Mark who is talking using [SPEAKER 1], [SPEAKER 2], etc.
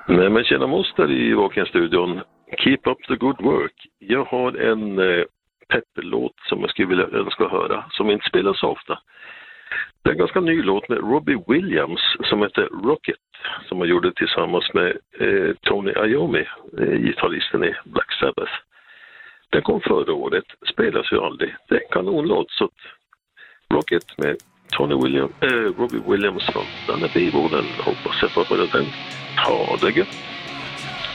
[SPEAKER 1] Nej, men tjena moster i Walk-In-studion. Keep up the good work. Jag har en pepperlåt som jag skulle vilja önska att höra, som inte spelas så ofta. Det är en ganska ny låt med Robbie Williams som heter Rocket, som han gjorde tillsammans med Tony Iommi, gitarristen i Black Sabbath. Den kom förra året, spelas ju aldrig. Det är en kanonlåt, så Rocket med Robbie Williams från den är biborden. Hoppas jag får höra den. Ha det gött!